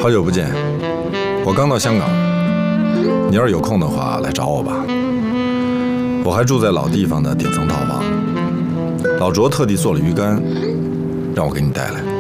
好久不见，我刚到香港，你要是有空的话来找我吧。我还住在老地方的顶层套房，老卓特地做了鱼干，让我给你带来。